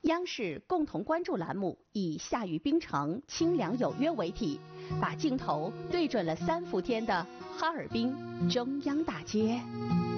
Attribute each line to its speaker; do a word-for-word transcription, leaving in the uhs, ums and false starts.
Speaker 1: 央视共同关注栏目以下雨冰城清凉有约为题，把镜头对准了三伏天的哈尔滨中央大街。